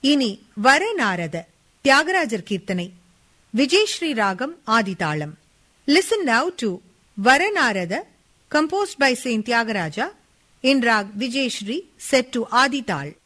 இனி வரநாரத தியாகராஜர் கீர்த்தனை, விஜயஸ்ரீ ராகம் ஆதிதாளம். Listen now to வரநாரத composed by Saint Tyagaraja in rag Vijayashree set to Adi Tal.